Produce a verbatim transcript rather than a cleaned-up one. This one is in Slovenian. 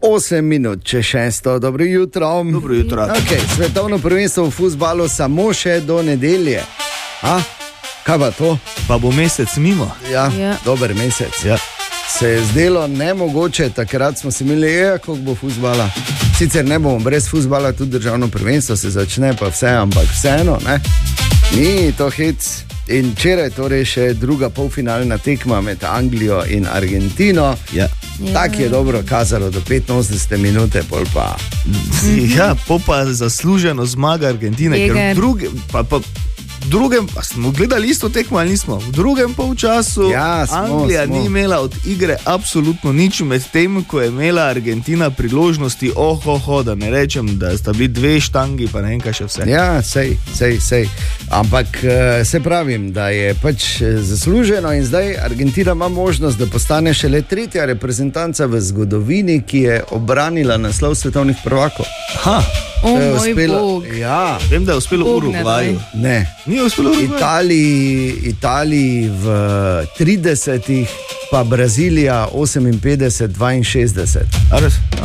osem minut, če šesto, dobro jutro. Dobro jutro. Okay, svetovno prvenstvo v fuzbalu samo še do nedelje. A? Kaj pa to? Pa bo mesec mimo. Ja, Ja. dober mesec. Ja. Se je zdelo nemogoče, takrat smo si imeli, je, kako bo fuzbala. Sicer ne bomo brez fuzbala, tudi državno prvenstvo se začne, pa vse, ampak vseeno, ne? Ni to hec. In včeraj torej še druga polfinalna tekma med Anglijo in Argentino. Ja. Tako je dobro kazalo do petinosemdesete minute, pol pa. Ja, po pa zasluženo zmaga Argentine, ker v Eger. drugem, pa, pa, v drugem, pa smo gledali isto tekmo ali nismo? V drugem polčasu Ja, smo, Anglija smo. ni imela od igre absolutno nič, med tem, ko je imela Argentina priložnosti, ohoho, da ne rečem, da sta bili dve štangi, pa ne vem kaj še vse. Ja, sej, sej, sej. Ampak eh, se pravim, da je pač eh, zasluženo in zdaj Argentina ima možnost, da postane šele tretja reprezentanca v zgodovini, ki je obranila naslov svetovnih prvakov. Ha, O To je moj uspelo- bog. Ja, vem, da je uspelo Bog ne Urugvaju. ne. Ni uspelo Urugvaju? Italiji, Italiji v tridesetih, pa Brazilija oseminpetdeset dvainšestdeset. A res?